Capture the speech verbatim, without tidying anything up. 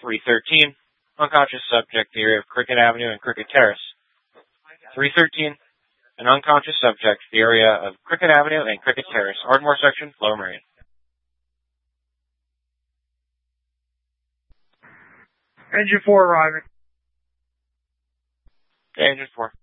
three thirteen, unconscious subject, the area of Cricket Avenue and Cricket Terrace. three thirteen, an unconscious subject, the area of Cricket Avenue and Cricket Terrace, Ardmore section, Lower Merion. Engine four arriving. Okay, engine four.